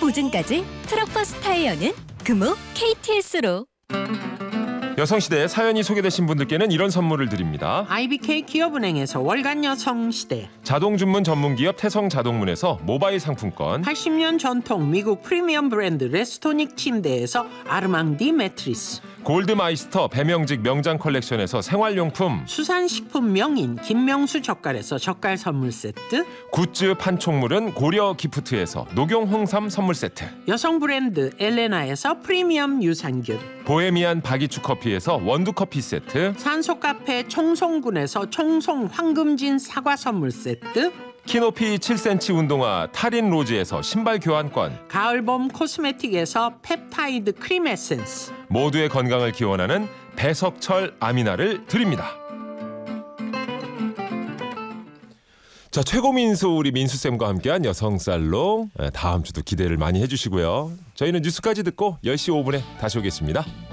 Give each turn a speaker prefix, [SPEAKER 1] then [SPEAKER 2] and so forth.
[SPEAKER 1] 보증까지 트럭버스 타이어는 금호 KTS로.
[SPEAKER 2] 여성시대에 사연이 소개되신 분들께는 이런 선물을 드립니다.
[SPEAKER 3] IBK 기업은행에서 월간 여성시대,
[SPEAKER 2] 자동 주문 전문기업 태성자동문에서 모바일 상품권,
[SPEAKER 3] 80년 전통 미국 프리미엄 브랜드 레스토닉 침대에서 아르망디 매트리스,
[SPEAKER 2] 골드마이스터 배명직 명장 컬렉션에서 생활용품,
[SPEAKER 3] 수산식품 명인 김명수 젓갈에서 젓갈 선물 세트,
[SPEAKER 2] 굿즈 판촉물은 고려 기프트에서 녹용 홍삼 선물 세트,
[SPEAKER 3] 여성 브랜드 엘레나에서 프리미엄 유산균,
[SPEAKER 2] 보헤미안 바기추 커피에서 원두 커피 세트,
[SPEAKER 3] 산소 카페 총송군에서 총송 황금진 사과 선물 세트,
[SPEAKER 2] 키높이 7cm 운동화 타린 로즈에서 신발 교환권,
[SPEAKER 3] 가을봄 코스메틱에서 펩타이드 크림 에센스,
[SPEAKER 2] 모두의 건강을 기원하는 배석철 아미나를 드립니다. 자, 최고 민수 우리 민수쌤과 함께한 여성살롱, 다음 주도 기대를 많이 해주시고요. 저희는 뉴스까지 듣고 10시 5분에 다시 오겠습니다.